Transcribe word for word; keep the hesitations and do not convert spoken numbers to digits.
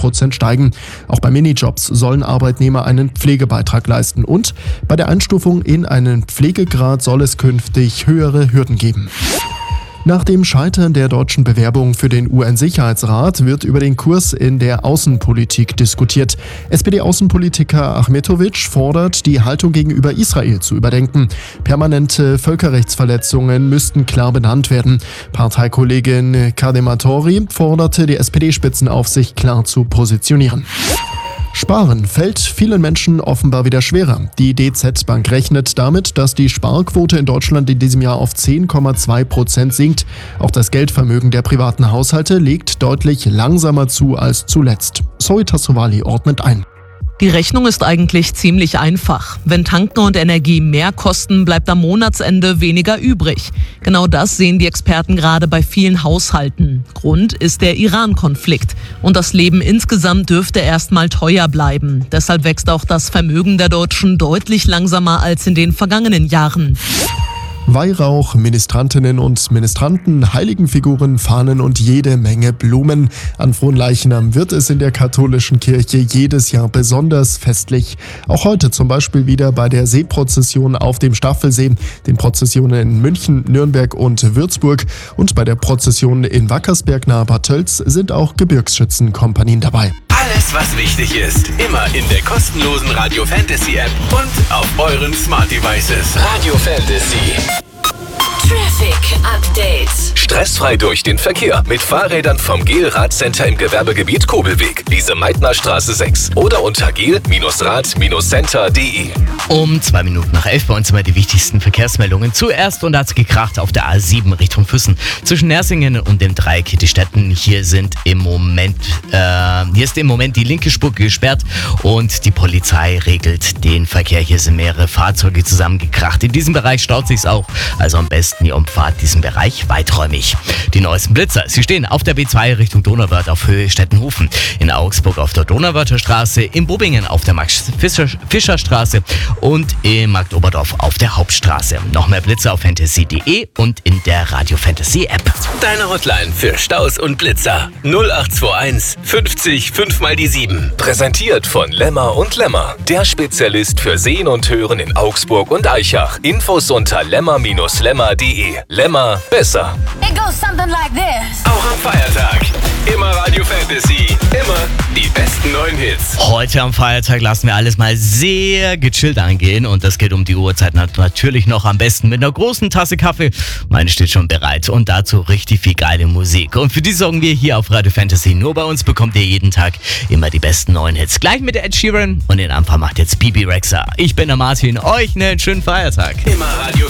Prozent steigen. Auch bei Minijobs sollen Arbeitnehmer einen Pflegebeitrag leisten. Und bei der Einstufung in einen Pflegegrad soll es künftig höhere Hürden geben. Nach dem Scheitern der deutschen Bewerbung für den U N-Sicherheitsrat wird über den Kurs in der Außenpolitik diskutiert. S P D-Außenpolitiker Achmetovic fordert, die Haltung gegenüber Israel zu überdenken. Permanente Völkerrechtsverletzungen müssten klar benannt werden. Parteikollegin Kadematori forderte die S P D-Spitzenaufsicht klar zu positionieren. Sparen fällt vielen Menschen offenbar wieder schwerer. Die D Z Bank rechnet damit, dass die Sparquote in Deutschland in diesem Jahr auf zehn Komma zwei Prozent sinkt. Auch das Geldvermögen der privaten Haushalte legt deutlich langsamer zu als zuletzt. Zoe Tassovali ordnet ein. Die Rechnung ist eigentlich ziemlich einfach. Wenn Tanken und Energie mehr kosten, bleibt am Monatsende weniger übrig. Genau das sehen die Experten gerade bei vielen Haushalten. Grund ist der Iran-Konflikt. Und das Leben insgesamt dürfte erstmal teuer bleiben. Deshalb wächst auch das Vermögen der Deutschen deutlich langsamer als in den vergangenen Jahren. Weihrauch, Ministrantinnen und Ministranten, Heiligenfiguren, Fahnen und jede Menge Blumen. An Fronleichnam wird es in der katholischen Kirche jedes Jahr besonders festlich. Auch heute zum Beispiel wieder bei der Seeprozession auf dem Staffelsee, den Prozessionen in München, Nürnberg und Würzburg und bei der Prozession in Wackersberg nahe Bad Tölz sind auch Gebirgsschützenkompanien dabei. Alles, was wichtig ist, immer in der kostenlosen Radio Fantasy App und auf euren Smart Devices. Radio Fantasy. Traffic Update. Stressfrei durch den Verkehr mit Fahrrädern vom Gel Radcenter im Gewerbegebiet Kobelweg, Lise Meitner Straße sechs oder unter gel Rad Center punkt de. Um zwei Minuten nach elf bei uns immer die wichtigsten Verkehrsmeldungen. Zuerst und hat's gekracht auf der A sieben Richtung Füssen zwischen Nersingen und dem Dreieck Hittistetten. Hier sind im Moment, äh, hier ist im Moment die linke Spur gesperrt und die Polizei regelt den Verkehr. Hier sind mehrere Fahrzeuge zusammengekracht. In diesem Bereich staut sich's auch, also am besten ihr umfahrt diesen Bereich weiträumig. Die neuesten Blitzer, sie stehen auf der B zwei Richtung Donauwörth auf Höhe Stettenhofen, in Augsburg auf der Donauwörther Straße, in Bobingen auf der Max-Fischer-Straße und in Marktoberdorf auf der Hauptstraße. Noch mehr Blitzer auf fantasy punkt de und in der Radio Fantasy App. Deine Hotline für Staus und Blitzer null acht zwei eins fünfzig fünf mal die sieben. Präsentiert von Lemmer und Lemmer, der Spezialist für Sehen und Hören in Augsburg und Aichach. Infos unter lemmer Bindestrich lemmer punkt de. Lemmer, besser. It goes something like this. Auch am Feiertag. Immer Radio Fantasy. Immer die besten neuen Hits. Heute am Feiertag lassen wir alles mal sehr gechillt angehen und das geht um die Uhrzeit natürlich noch am besten mit einer großen Tasse Kaffee. Meine steht schon bereit und dazu richtig viel geile Musik. Und für die sorgen wir hier auf Radio Fantasy. Nur bei uns bekommt ihr jeden Tag immer die besten neuen Hits. Gleich mit der Ed Sheeran und den Anfang macht jetzt Bibi Rexha. Ich bin der Martin. Euch einen schönen Feiertag. Immer Radio